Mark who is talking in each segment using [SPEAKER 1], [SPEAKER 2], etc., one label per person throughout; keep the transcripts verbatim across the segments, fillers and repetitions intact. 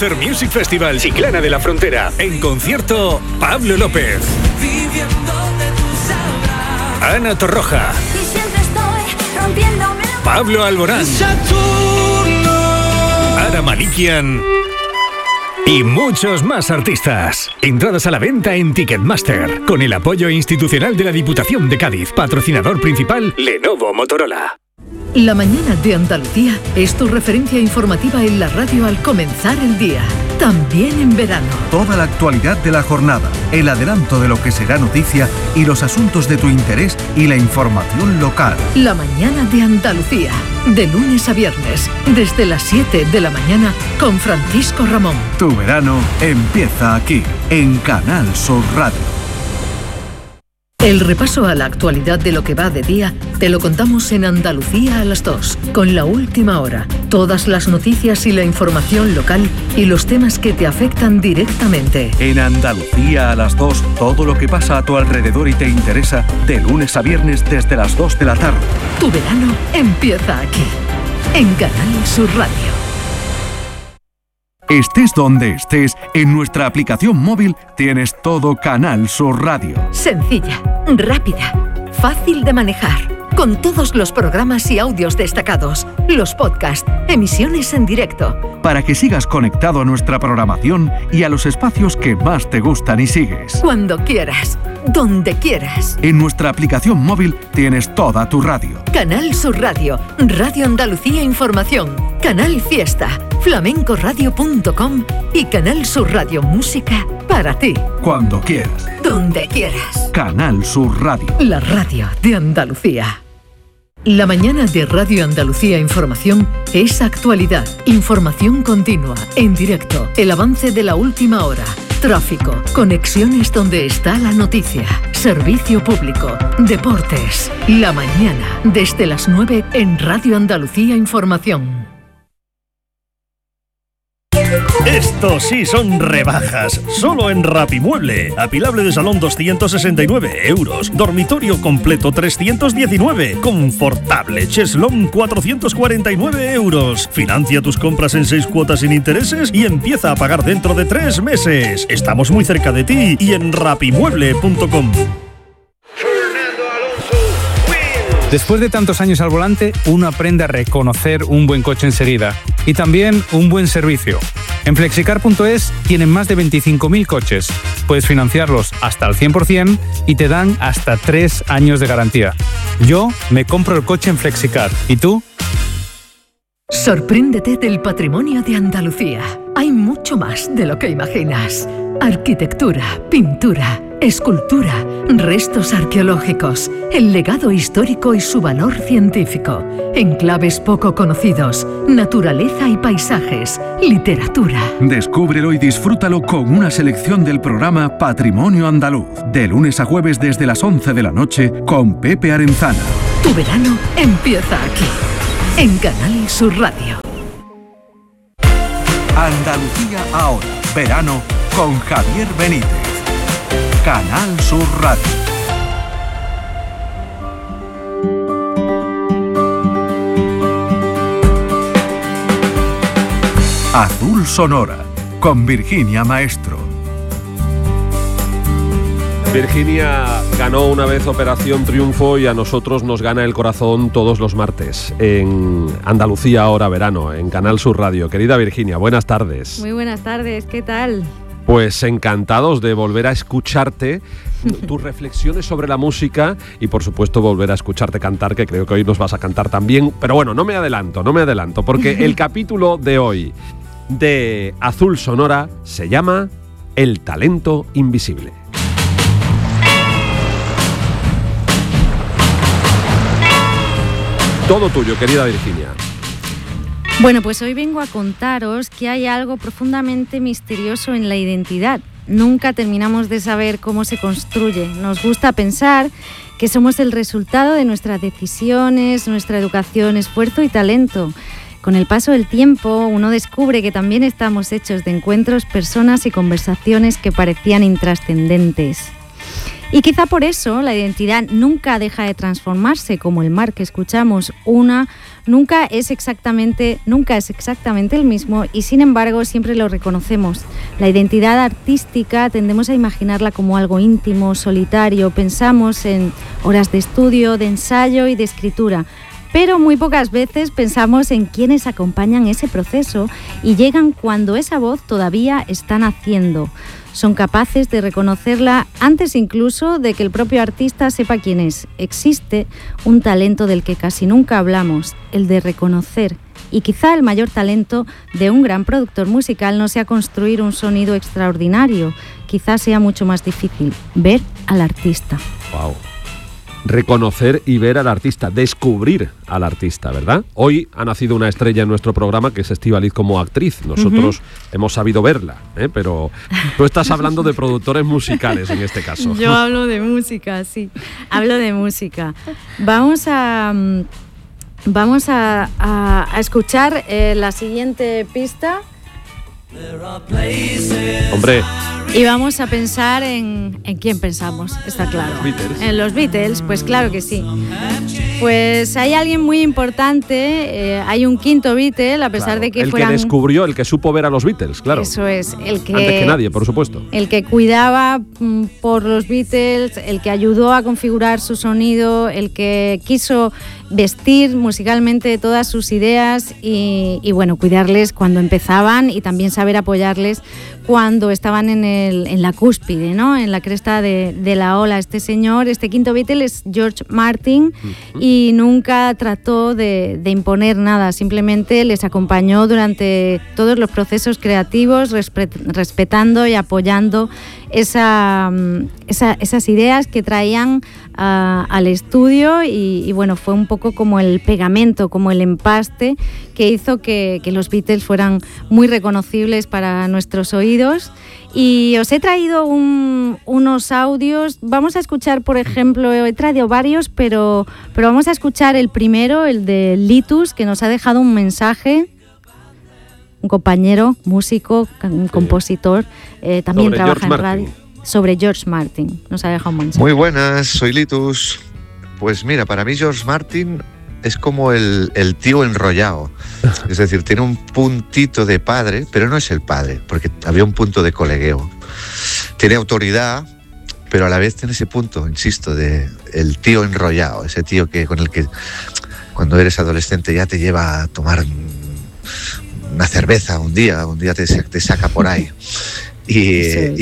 [SPEAKER 1] Desert Music Festival Chiclana de la Frontera. En concierto, Pablo López, Ana Torroja, Pablo Alborán, Ara Malikian y muchos más artistas. Entradas a la venta en Ticketmaster, con el apoyo institucional de la Diputación de Cádiz. Patrocinador principal, Lenovo Motorola.
[SPEAKER 2] La mañana de Andalucía es tu referencia informativa en la radio al comenzar el día, también en verano.
[SPEAKER 3] Toda la actualidad de la jornada, el adelanto de lo que será noticia y los asuntos de tu interés y la información local.
[SPEAKER 2] La mañana de Andalucía, de lunes a viernes, desde las siete de la mañana, con Francisco Ramón.
[SPEAKER 3] Tu verano empieza aquí, en Canal Sur Radio.
[SPEAKER 2] El repaso a la actualidad de lo que va de día te lo contamos en Andalucía a las dos, con La Última Hora. Todas las noticias y la información local y los temas que te afectan directamente.
[SPEAKER 3] En Andalucía a las dos, todo lo que pasa a tu alrededor y te interesa, de lunes a viernes desde las dos de la tarde.
[SPEAKER 2] Tu verano empieza aquí, en Canal Sur Radio.
[SPEAKER 3] Estés donde estés, en nuestra aplicación móvil tienes todo Canal Sur Radio.
[SPEAKER 2] Sencilla, rápida, fácil de manejar, con todos los programas y audios destacados, los podcasts, emisiones en directo.
[SPEAKER 3] Para que sigas conectado a nuestra programación y a los espacios que más te gustan y sigues.
[SPEAKER 2] Cuando quieras, donde quieras.
[SPEAKER 3] En nuestra aplicación móvil tienes toda tu radio.
[SPEAKER 2] Canal Sur Radio, Radio Andalucía Información, Canal Fiesta, flamencoradio punto com y Canal Sur Radio Música para ti.
[SPEAKER 3] Cuando quieras.
[SPEAKER 2] Donde quieras.
[SPEAKER 3] Canal Sur Radio.
[SPEAKER 2] La radio de Andalucía. La mañana de Radio Andalucía Información es actualidad, información continua, en directo, el avance de la última hora, tráfico, conexiones donde está la noticia, servicio público, deportes. La mañana, desde las nueve en Radio Andalucía Información.
[SPEAKER 4] Estos sí son rebajas, solo en Rapimueble. Apilable de salón doscientos sesenta y nueve euros, dormitorio completo trescientos diecinueve, confortable cheslón cuatrocientos cuarenta y nueve euros. Financia tus compras en seis cuotas sin intereses y empieza a pagar dentro de tres meses. Estamos muy cerca de ti y en rapimueble punto com.
[SPEAKER 5] Después de tantos años al volante, uno aprende a reconocer un buen coche enseguida y también un buen servicio. En flexicar punto es tienen más de veinticinco mil coches. Puedes financiarlos hasta al cien por ciento y te dan hasta tres años de garantía. Yo me compro el coche en Flexicar. ¿Y tú?
[SPEAKER 2] Sorpréndete del patrimonio de Andalucía. Hay mucho más de lo que imaginas. Arquitectura, pintura, escultura, restos arqueológicos, el legado histórico y su valor científico, enclaves poco conocidos, naturaleza y paisajes, literatura.
[SPEAKER 3] Descúbrelo y disfrútalo con una selección del programa Patrimonio Andaluz, de lunes a jueves desde las once de la noche con Pepe Arenzana.
[SPEAKER 2] Tu verano empieza aquí, en Canal Sur Radio.
[SPEAKER 3] Andalucía ahora, verano con Javier Benítez. Canal Sur Radio. Azul Sonora, con Virginia Maestro.
[SPEAKER 6] Virginia ganó una vez Operación Triunfo y a nosotros nos gana el corazón todos los martes en Andalucía ahora verano, en Canal Sur Radio. Querida Virginia, buenas tardes.
[SPEAKER 7] Muy buenas tardes, ¿qué tal?
[SPEAKER 6] Pues encantados de volver a escucharte, tus reflexiones sobre la música y por supuesto volver a escucharte cantar, que creo que hoy nos vas a cantar también. Pero bueno, no me adelanto, no me adelanto, porque el capítulo de hoy de Azul Sonora se llama El talento invisible. Todo tuyo, querida Virginia.
[SPEAKER 7] Bueno, pues hoy vengo a contaros que hay algo profundamente misterioso en la identidad. Nunca terminamos de saber cómo se construye. Nos gusta pensar que somos el resultado de nuestras decisiones, nuestra educación, esfuerzo y talento. Con el paso del tiempo, uno descubre que también estamos hechos de encuentros, personas y conversaciones que parecían intrascendentes. Y quizá por eso la identidad nunca deja de transformarse, como el mar que escuchamos una nunca es exactamente, nunca es exactamente el mismo y sin embargo siempre lo reconocemos. La identidad artística tendemos a imaginarla como algo íntimo, solitario, pensamos en horas de estudio, de ensayo y de escritura. Pero muy pocas veces pensamos en quienes acompañan ese proceso y llegan cuando esa voz todavía está naciendo. Son capaces de reconocerla antes incluso de que el propio artista sepa quién es. Existe un talento del que casi nunca hablamos, el de reconocer. Y quizá el mayor talento de un gran productor musical no sea construir un sonido extraordinario. Quizá sea mucho más difícil ver al artista.
[SPEAKER 6] Wow. Reconocer y ver al artista, descubrir al artista, ¿verdad? Hoy ha nacido una estrella en nuestro programa que es Estíbaliz como actriz. Nosotros uh-huh. hemos sabido verla, ¿eh? Pero tú estás hablando de productores musicales en este caso.
[SPEAKER 7] Yo hablo de música, sí. Hablo de música. Vamos a, vamos a, a, a escuchar eh, la siguiente pista.
[SPEAKER 6] Hombre.
[SPEAKER 7] Y vamos a pensar en, en quién pensamos, está claro.
[SPEAKER 6] Beatles.
[SPEAKER 7] En los Beatles, pues claro que sí. Pues hay alguien muy importante, eh, hay un quinto Beatle, a pesar
[SPEAKER 6] claro,
[SPEAKER 7] de que
[SPEAKER 6] el
[SPEAKER 7] fueran...
[SPEAKER 6] El que descubrió, el que supo ver a los Beatles, claro.
[SPEAKER 7] Eso es, el que...
[SPEAKER 6] Antes que nadie, por supuesto.
[SPEAKER 7] El que cuidaba mm, por los Beatles, el que ayudó a configurar su sonido, el que quiso vestir musicalmente todas sus ideas y, y bueno, cuidarles cuando empezaban y también saber apoyarles cuando estaban en, el, en la cúspide, ¿no? En la cresta de, de la ola. Este señor, este quinto Beatle es George Martin uh-huh. y nunca trató de, de imponer nada, simplemente les acompañó durante todos los procesos creativos, respet, respetando y apoyando esa, esa, esas ideas que traían uh, al estudio y, y bueno, fue un poco como el pegamento, como el empaste que hizo que, que los Beatles fueran muy reconocibles para nuestros oídos. Y os he traído un, unos audios, vamos a escuchar, por ejemplo, he traído varios, pero, pero vamos a escuchar el primero, el de Litus, que nos ha dejado un mensaje. Un compañero, músico, un compositor, eh, también sobre trabaja George en radio, Martin. Sobre George Martin. Nos ha dejado un mensaje.
[SPEAKER 8] Muy buenas, soy Litus. Pues mira, para mí George Martin es como el, el tío enrollado. Es decir, tiene un puntito de padre, pero no es el padre, porque había un punto de colegueo. Tiene autoridad, pero a la vez tiene ese punto, insisto, de el tío enrollado, ese tío que con el que cuando eres adolescente ya te lleva a tomar una cerveza un día, un día te, te saca por ahí. Y, sí.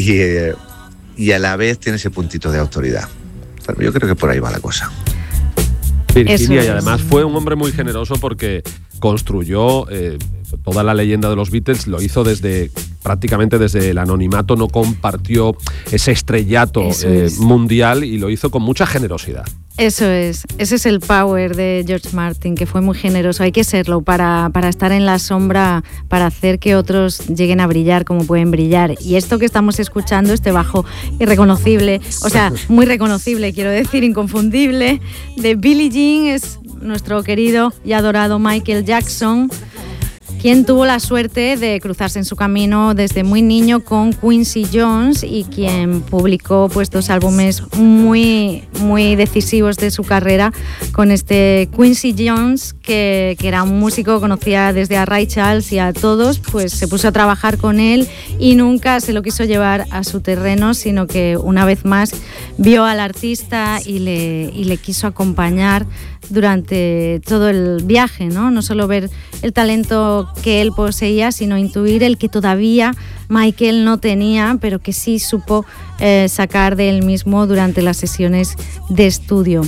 [SPEAKER 8] y, y a la vez tiene ese puntito de autoridad. Yo creo que por ahí va la cosa.
[SPEAKER 6] Virginia, y además fue un hombre muy generoso porque construyó eh, toda la leyenda de los Beatles, lo hizo desde prácticamente desde el anonimato, no compartió ese estrellato eh, mundial y lo hizo con mucha generosidad.
[SPEAKER 7] Eso es, ese es el power de George Martin, que fue muy generoso. Hay que serlo para, para estar en la sombra, para hacer que otros lleguen a brillar como pueden brillar. Y esto que estamos escuchando, este bajo irreconocible, o sea, muy reconocible, quiero decir, inconfundible, de Billie Jean, es nuestro querido y adorado Michael Jackson, quien tuvo la suerte de cruzarse en su camino desde muy niño con Quincy Jones y quien publicó pues dos álbumes muy, muy decisivos de su carrera con este Quincy Jones, que, que era un músico, conocía desde a Ray Charles y a todos, pues se puso a trabajar con él y nunca se lo quiso llevar a su terreno, sino que una vez más vio al artista y le, y le quiso acompañar durante todo el viaje, ¿no? No solo ver el talento que él poseía, sino intuir el que todavía Michael no tenía, pero que sí supo eh, sacar de él mismo durante las sesiones de estudio.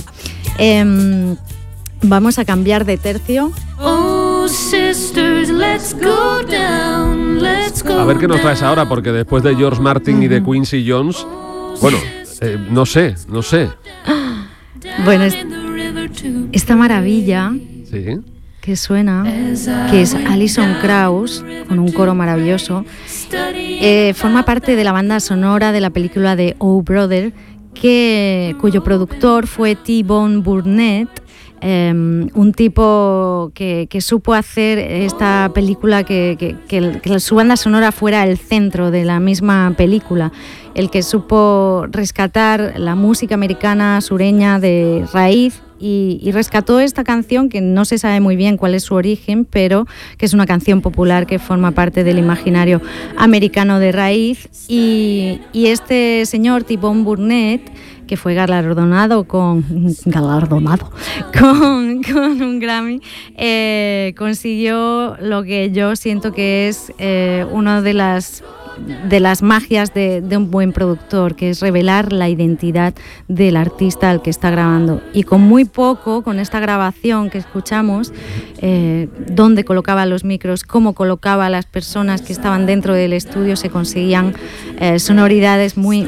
[SPEAKER 7] Eh, vamos a cambiar de tercio.
[SPEAKER 6] Oh, sisters, let's go down, let's go a ver qué nos traes ahora, porque después de George Martin uh-huh. y de Quincy Jones, bueno, eh, no sé, no sé.
[SPEAKER 7] Bueno, es, esta maravilla
[SPEAKER 6] sí.
[SPEAKER 7] que suena, que es Alison Krauss, con un coro maravilloso, eh, forma parte de la banda sonora de la película de Oh Brother, que, cuyo productor fue T-Bone Burnett, eh, un tipo que, que supo hacer esta película, que, que, que, que su banda sonora fuera el centro de la misma película, el que supo rescatar la música americana sureña de raíz y, y rescató esta canción que no se sabe muy bien cuál es su origen, pero que es una canción popular que forma parte del imaginario americano de raíz. Y, y este señor, T-Bone Burnett, que fue galardonado con galardonado con, con un Grammy, eh, consiguió lo que yo siento que es eh, una de las de las magias de, de un buen productor, que es revelar la identidad del artista al que está grabando. Y con muy poco, con esta grabación que escuchamos, eh, dónde colocaba los micros, cómo colocaba a las personas que estaban dentro del estudio, se conseguían eh, sonoridades muy